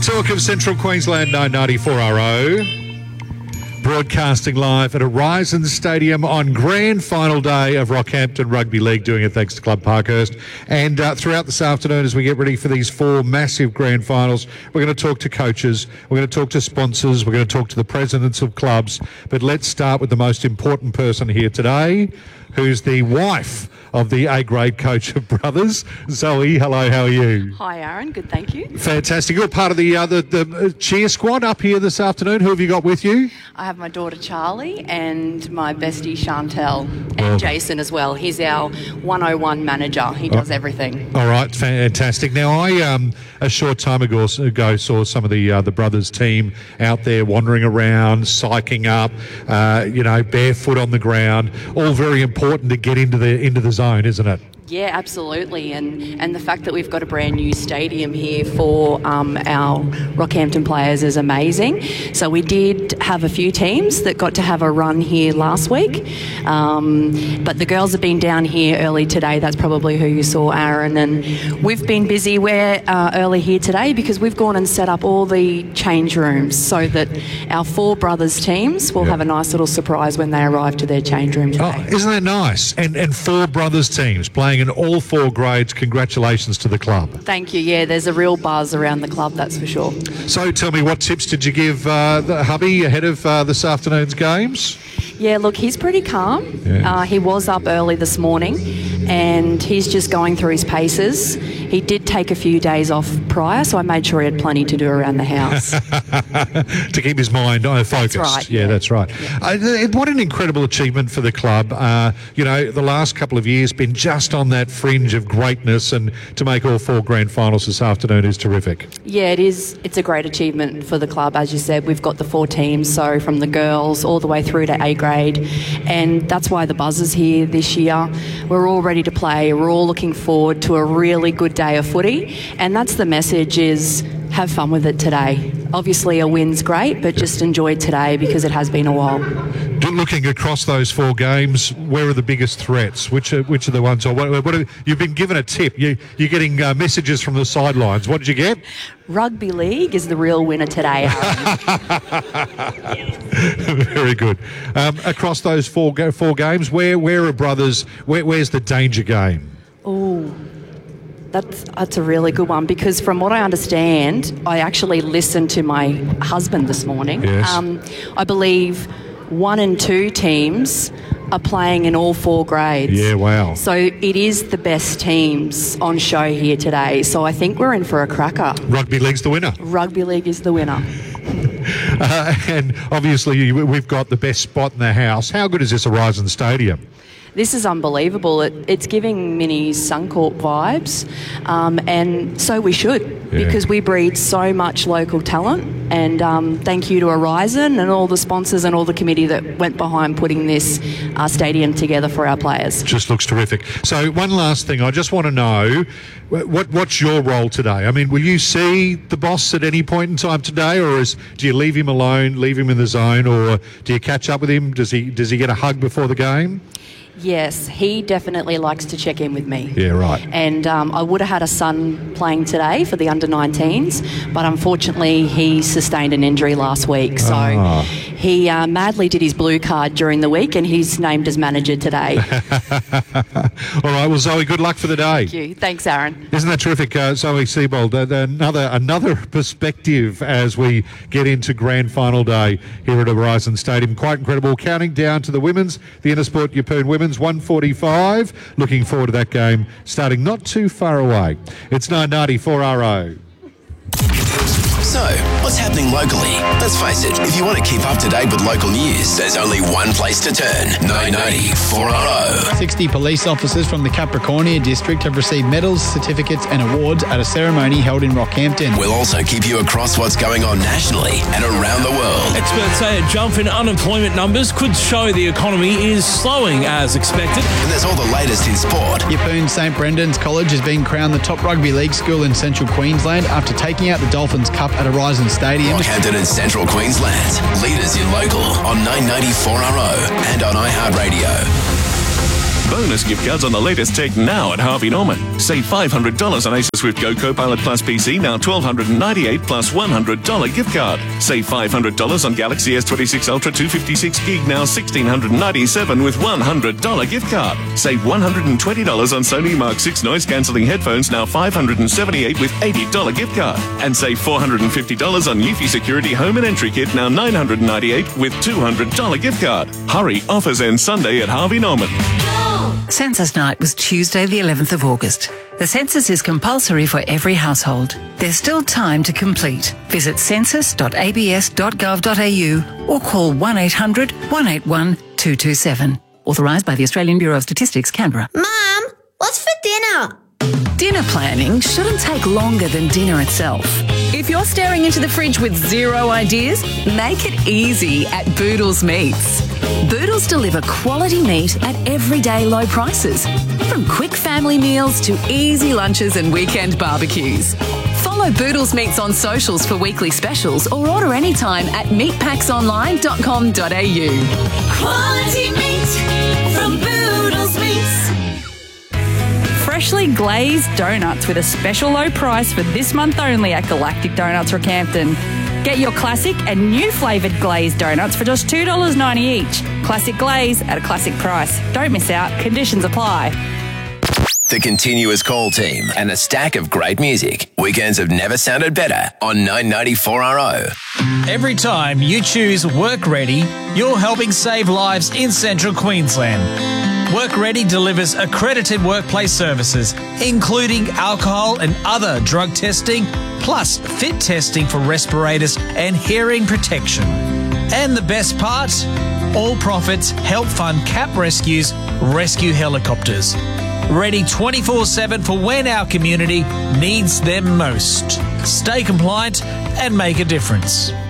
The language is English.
Talk of Central Queensland 994RO. Broadcasting live at Horizon Stadium on grand final day of Rockhampton Rugby League, doing it thanks to Club Parkhurst. And throughout this afternoon, as we get ready for these four massive grand finals, we're going to talk to coaches, we're going to talk to sponsors, we're going to talk to the presidents of clubs. But let's start with the most important person here today, who's the wife of the A-grade coach of Brothers. Zoe, hello, how are you? Hi, Aaron. Good, thank you. Fantastic. You're part of the cheer squad up here this afternoon. Who have you got with you? I have my daughter Charlie and my bestie Chantel and Jason as well. He's our 101 manager. He does everything. All right, fantastic. Now, I a short time ago saw some of the Brothers team out there wandering around, psyching up, barefoot on the ground. All very important to get into the zone, isn't it? Yeah, absolutely. And the fact that we've got a brand new stadium here for our Rockhampton players is amazing. So we did have a few teams that got to have a run here last week. But the girls have been down here early today. That's probably who you saw, Aaron. And we've been busy. We're early here today because we've gone and set up all the change rooms so that our four Brothers teams will have a nice little surprise when they arrive to their change room today. Oh, isn't that nice? And four Brothers teams playing in all four grades. Congratulations to the club. Thank you. Yeah, there's a real buzz around the club, that's for sure. So tell me, what tips did you give the hubby ahead of this afternoon's games? Yeah, look, he's pretty calm. Yeah. He was up early this morning and he's just going through his paces. He did take a few days off prior, so I made sure he had plenty to do around the house. To keep his mind focused. That's right. Yeah, that's right. Yeah. What an incredible achievement for the club. The last couple of years been just on that fringe of greatness, and to make all four grand finals this afternoon is terrific. Yeah, it is. It's a great achievement for the club. As you said, we've got the four teams, so from the girls all the way through to A grade, and that's why the buzz is here this year. We're all ready to play. We're all looking forward to a really good day of footy, and that's the message: is have fun with it today. Obviously a win's great, but just enjoy today because it has been a while. Looking across those four games, where are the biggest threats? Which are the ones? Or what you've been given a tip. You're getting messages from the sidelines. What did you get? Rugby league is the real winner today, Very good. Across those four games, where are Brothers? Where's the danger game? Oh. That's a really good one, because from what I understand, I actually listened to my husband this morning. Yes. I believe 1 and 2 teams are playing in all four grades. Yeah, wow. So it is the best teams on show here today. So I think we're in for a cracker. Rugby league's the winner. Rugby league is the winner. And obviously we've got the best spot in the house. How good is this Horizon Stadium? This is unbelievable. It's giving mini Suncorp vibes, and so we should, because we breed so much local talent. And thank you to Horizon and all the sponsors and all the committee that went behind putting this stadium together for our players. Just looks terrific. So one last thing, I just want to know, what's your role today? I mean, will you see the boss at any point in time today, or do you leave him alone, leave him in the zone, or do you catch up with him? Does he get a hug before the game? Yes, he definitely likes to check in with me. Yeah, right. And I would have had a son playing today for the under-19s, but unfortunately he sustained an injury last week. So he madly did his blue card during the week, and he's named as manager today. All right, well, Zoe, good luck for the day. Thank you. Thanks, Aaron. Isn't that terrific, Zoe Seibold? Another perspective as we get into grand final day here at Horizon Stadium. Quite incredible. Counting down to the women's, the Intersport Yeppoon Women's 1:45. Looking forward to that game starting not too far away. It's 994RO. So, what's happening locally? Let's face it, if you want to keep up to date with local news, there's only one place to turn. 994RO. 60 police officers from the Capricornia district have received medals, certificates and awards at a ceremony held in Rockhampton. We'll also keep you across what's going on nationally and around the world. Experts say a jump in unemployment numbers could show the economy is slowing as expected. And there's all the latest in sport. Yeppoon St Brendan's College has been crowned the top rugby league school in central Queensland after taking out the Dolphins Cup at Horizon Stadium. Rockhampton and Central Queensland. Leaders in local on 994RO and on iHeartRadio. Bonus gift cards on the latest tech now at Harvey Norman. Save $500 on Acer Swift Go Copilot Plus PC, now $1,298 plus $100 gift card. Save $500 on Galaxy S26 Ultra 256 gig, now $1,697 with $100 gift card. Save $120 on Sony Mark 6 noise cancelling headphones, now $578 with $80 gift card. And save $450 on Eufy Security Home and Entry Kit, now $998 with $200 gift card. Hurry, offers end Sunday at Harvey Norman. Census night was Tuesday the 11th of August. The census is compulsory for every household. There's still time to complete. Visit census.abs.gov.au or call 1800 181 227. Authorised by the Australian Bureau of Statistics, Canberra. Mum, what's for dinner? Dinner planning shouldn't take longer than dinner itself. If you're staring into the fridge with zero ideas, make it easy at Boodles Meats. Boodles deliver quality meat at everyday low prices, from quick family meals to easy lunches and weekend barbecues. Follow Boodles Meats on socials for weekly specials or order anytime at meatpacksonline.com.au. Quality meat from Boodles Meats. Freshly glazed donuts with a special low price for this month only at Galactic Donuts Rockhampton. Get your classic and new flavoured glazed donuts for just $2.90 each. Classic glaze at a classic price. Don't miss out. Conditions apply. The Continuous Call team and a stack of great music. Weekends have never sounded better on 994RO. Every time you choose Work Ready, you're helping save lives in Central Queensland. Work Ready delivers accredited workplace services, including alcohol and other drug testing, plus fit testing for respirators and hearing protection. And the best part? All profits help fund CAP Rescue's rescue helicopters. Ready 24/7 for when our community needs them most. Stay compliant and make a difference.